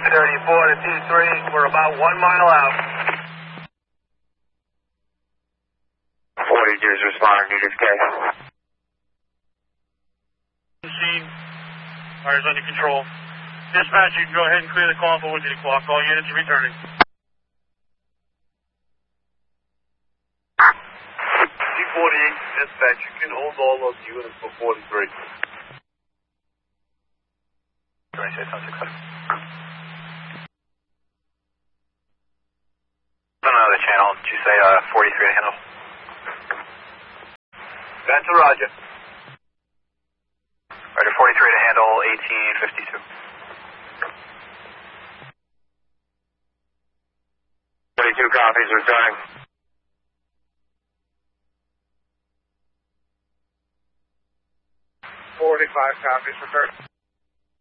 34 to T3, we're about 1 mile out. 42's responding, Needed K. Scene, fires under control. Dispatch, you can go ahead and clear the call for Wiggity Clock. All units are returning. T48, dispatch, you can hold all those units for 43. Can I say something? Another channel, did you say 43 to handle? That's a roger. Roger, 43 to handle, 1852. 22 copies, returning. $45 copies, return.